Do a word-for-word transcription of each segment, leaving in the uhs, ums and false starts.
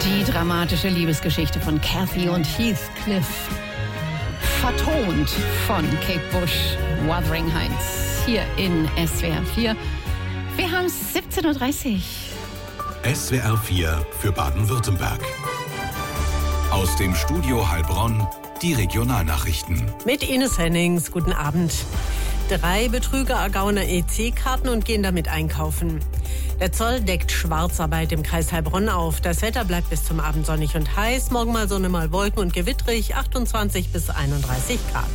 Die dramatische Liebesgeschichte von Kathy und Heathcliff. Vertont von Kate Bush, Wuthering Heights, hier in S W R vier. Wir haben siebzehn Uhr dreißig. S W R vier für Baden-Württemberg. Aus dem Studio Heilbronn, die Regionalnachrichten. Mit Ines Hennings, guten Abend. Drei Betrüger ergaunern E C-Karten und gehen damit einkaufen. Der Zoll deckt Schwarzarbeit im Kreis Heilbronn auf. Das Wetter bleibt bis zum Abend sonnig und heiß. Morgen mal Sonne, mal Wolken und gewittrig, achtundzwanzig bis einunddreißig Grad.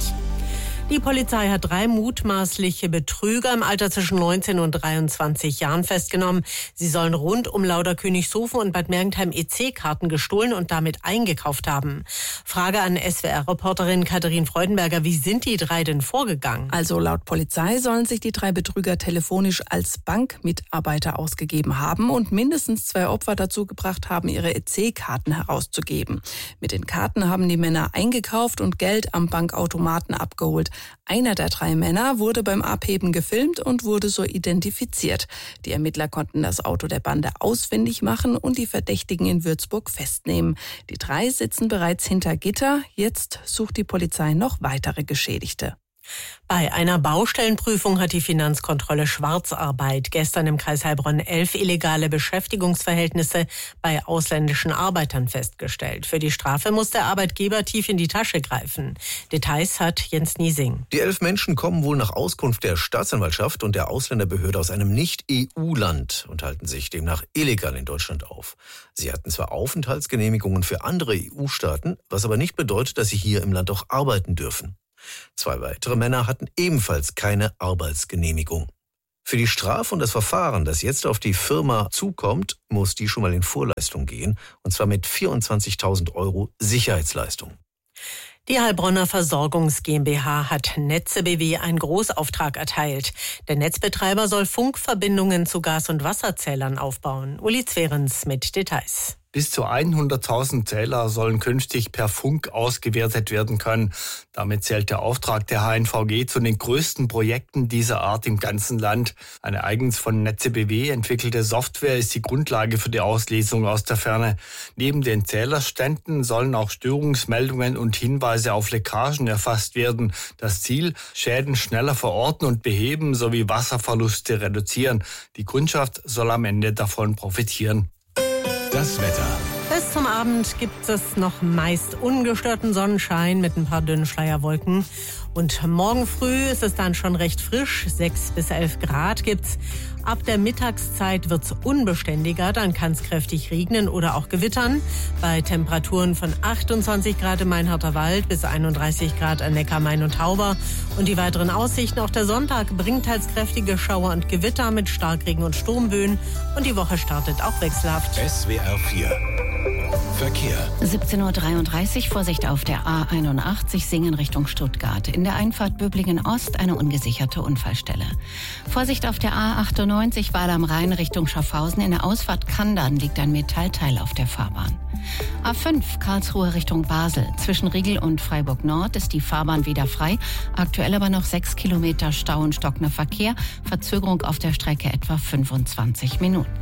Die Polizei hat drei mutmaßliche Betrüger im Alter zwischen neunzehn und dreiundzwanzig Jahren festgenommen. Sie sollen rund um Lauderkönigshofen und Bad Mergentheim E C-Karten gestohlen und damit eingekauft haben. Frage an S W R-Reporterin Katharin Freudenberger, wie sind die drei denn vorgegangen? Also laut Polizei sollen sich die drei Betrüger telefonisch als Bankmitarbeiter ausgegeben haben und mindestens zwei Opfer dazu gebracht haben, ihre E C-Karten herauszugeben. Mit den Karten haben die Männer eingekauft und Geld am Bankautomaten abgeholt. Einer der drei Männer wurde beim Abheben gefilmt und wurde so identifiziert. Die Ermittler konnten das Auto der Bande ausfindig machen und die Verdächtigen in Würzburg festnehmen. Die drei sitzen bereits hinter Gitter. Jetzt sucht die Polizei noch weitere Geschädigte. Bei einer Baustellenprüfung hat die Finanzkontrolle Schwarzarbeit gestern im Kreis Heilbronn elf illegale Beschäftigungsverhältnisse bei ausländischen Arbeitern festgestellt. Für die Strafe muss der Arbeitgeber tief in die Tasche greifen. Details hat Jens Niesing. Die elf Menschen kommen wohl nach Auskunft der Staatsanwaltschaft und der Ausländerbehörde aus einem Nicht-E U-Land und halten sich demnach illegal in Deutschland auf. Sie hatten zwar Aufenthaltsgenehmigungen für andere E U-Staaten, was aber nicht bedeutet, dass sie hier im Land auch arbeiten dürfen. Zwei weitere Männer hatten ebenfalls keine Arbeitsgenehmigung. Für die Strafe und das Verfahren, das jetzt auf die Firma zukommt, muss die schon mal in Vorleistung gehen, und zwar mit vierundzwanzigtausend Euro Sicherheitsleistung. Die Heilbronner Versorgungs GmbH hat Netze B W einen Großauftrag erteilt. Der Netzbetreiber soll Funkverbindungen zu Gas- und Wasserzählern aufbauen. Uli Zwerens mit Details. Bis zu hunderttausend Zähler sollen künftig per Funk ausgewertet werden können. Damit zählt der Auftrag der H N V G zu den größten Projekten dieser Art im ganzen Land. Eine eigens von Netze B W entwickelte Software ist die Grundlage für die Auslesung aus der Ferne. Neben den Zählerständen sollen auch Störungsmeldungen und Hinweise auf Leckagen erfasst werden. Das Ziel: Schäden schneller verorten und beheben sowie Wasserverluste reduzieren. Die Kundschaft soll am Ende davon profitieren. Das Wetter. Bis zum Abend gibt es noch meist ungestörten Sonnenschein mit ein paar dünnen Schleierwolken. Und morgen früh ist es dann schon recht frisch, sechs bis elf Grad gibt's. Ab der Mittagszeit wird's unbeständiger, dann kann es kräftig regnen oder auch gewittern. Bei Temperaturen von achtundzwanzig Grad im Mainharter Wald bis einunddreißig Grad an Neckar, Main und Tauber. Und die weiteren Aussichten: Auch der Sonntag bringt teils kräftige Schauer und Gewitter mit Starkregen und Sturmböen. Und die Woche startet auch wechselhaft. S W R vier. Verkehr. siebzehn Uhr dreiunddreißig, Vorsicht auf der A einundachtzig, Singen Richtung Stuttgart. In der Einfahrt Böblingen Ost eine ungesicherte Unfallstelle. Vorsicht auf der A achtundneunzig, Waal am Rhein Richtung Schaffhausen. In der Ausfahrt Kandern liegt ein Metallteil auf der Fahrbahn. A fünf, Karlsruhe Richtung Basel. Zwischen Riegel und Freiburg Nord ist die Fahrbahn wieder frei. Aktuell aber noch sechs Kilometer Stau und stockender Verkehr. Verzögerung auf der Strecke etwa fünfundzwanzig Minuten.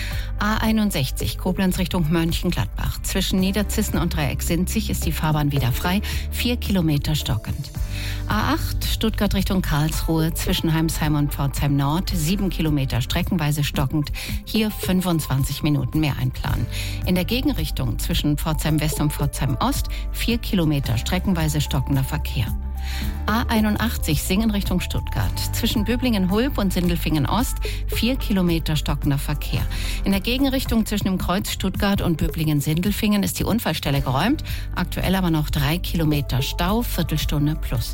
A einundsechzig, Koblenz Richtung Mönchengladbach. Zwischen Niederzissen und Dreiecksinzig ist die Fahrbahn wieder frei. Vier Kilometer stockend. A acht, Stuttgart Richtung Karlsruhe. Zwischen Heimsheim und Pforzheim Nord. Sieben Kilometer streckenweise stockend. Hier fünfundzwanzig Minuten mehr einplanen. In der Gegenrichtung zwischen Pforzheim West und Pforzheim Ost. Vier Kilometer streckenweise stockender Verkehr. A einundachtzig, Singen Richtung Stuttgart. Zwischen Böblingen-Hulb und Sindelfingen-Ost vier Kilometer stockender Verkehr. In der Gegenrichtung zwischen dem Kreuz Stuttgart und Böblingen-Sindelfingen ist die Unfallstelle geräumt. Aktuell aber noch drei Kilometer Stau, Viertelstunde plus.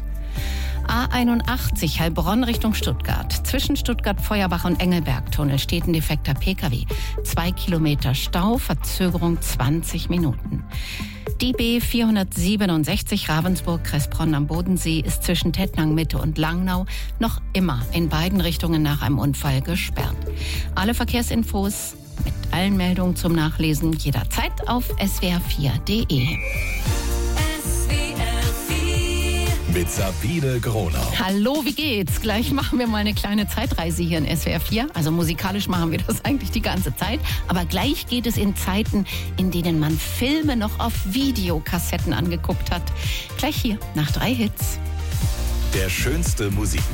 A einundachtzig, Heilbronn Richtung Stuttgart. Zwischen Stuttgart-Feuerbach und Engelberg-Tunnel steht ein defekter P K W. Zwei Kilometer Stau, Verzögerung zwanzig Minuten. Die B vierhundertsiebenundsechzig Ravensburg-Kressbronn am Bodensee ist zwischen Tettnang-Mitte und Langnau noch immer in beiden Richtungen nach einem Unfall gesperrt. Alle Verkehrsinfos mit allen Meldungen zum Nachlesen jederzeit auf s w r vier punkt d e. mit Sabine Gronau. Hallo, wie geht's? Gleich machen wir mal eine kleine Zeitreise hier in S W R vier. Also musikalisch machen wir das eigentlich die ganze Zeit. Aber gleich geht es in Zeiten, in denen man Filme noch auf Videokassetten angeguckt hat. Gleich hier nach drei Hits. Der schönste Musikmix.